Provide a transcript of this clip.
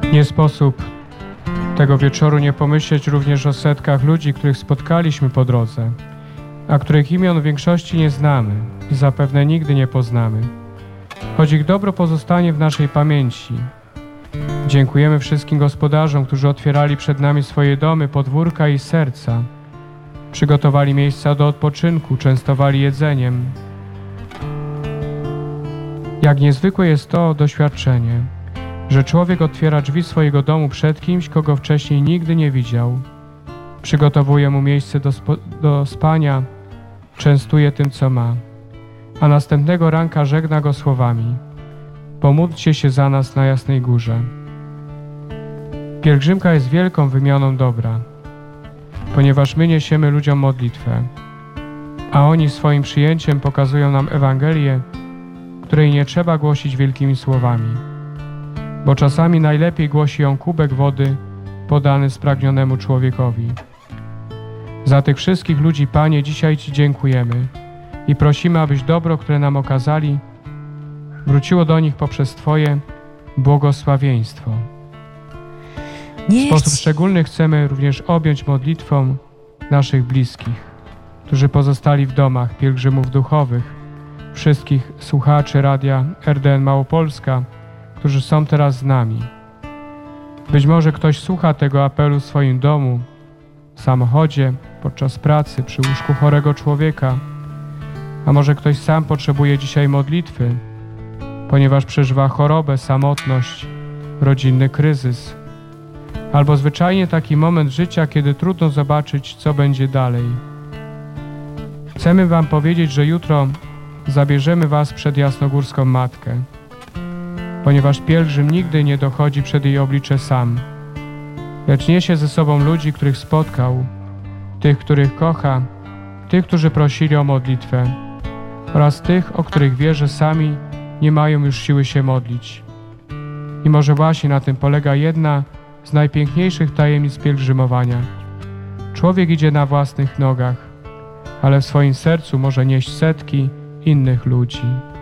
Nie sposób tego wieczoru nie pomyśleć również o setkach ludzi, których spotkaliśmy po drodze, a których imion w większości nie znamy i zapewne nigdy nie poznamy, choć ich dobro pozostanie w naszej pamięci. Dziękujemy wszystkim gospodarzom, którzy otwierali przed nami swoje domy, podwórka i serca, przygotowali miejsca do odpoczynku, częstowali jedzeniem. Jak niezwykłe jest to doświadczenie, że człowiek otwiera drzwi swojego domu przed kimś, kogo wcześniej nigdy nie widział. Przygotowuje mu miejsce do spania, częstuje tym, co ma, a następnego ranka żegna go słowami: pomódlcie się za nas na Jasnej Górze. Pielgrzymka jest wielką wymianą dobra, ponieważ my niesiemy ludziom modlitwę, a oni swoim przyjęciem pokazują nam Ewangelię, której nie trzeba głosić wielkimi słowami, bo czasami najlepiej głosi ją kubek wody podany spragnionemu człowiekowi. Za tych wszystkich ludzi, Panie, dzisiaj Ci dziękujemy i prosimy, abyś dobro, które nam okazali, wróciło do nich poprzez Twoje błogosławieństwo. W sposób szczególny chcemy również objąć modlitwą naszych bliskich, którzy pozostali w domach, pielgrzymów duchowych, wszystkich słuchaczy radia RDN Małopolska, którzy są teraz z nami. Być może ktoś słucha tego apelu w swoim domu, w samochodzie, podczas pracy, przy łóżku chorego człowieka, a może ktoś sam potrzebuje dzisiaj modlitwy, ponieważ przeżywa chorobę, samotność, rodzinny kryzys, albo zwyczajnie taki moment życia, kiedy trudno zobaczyć, co będzie dalej. Chcemy Wam powiedzieć, że jutro zabierzemy Was przed Jasnogórską Matkę, ponieważ pielgrzym nigdy nie dochodzi przed jej oblicze sam, lecz niesie ze sobą ludzi, których spotkał, tych, których kocha, tych, którzy prosili o modlitwę, oraz tych, o których wie, że sami nie mają już siły się modlić. I może właśnie na tym polega jedna z najpiękniejszych tajemnic pielgrzymowania. Człowiek idzie na własnych nogach, ale w swoim sercu może nieść setki innych ludzi.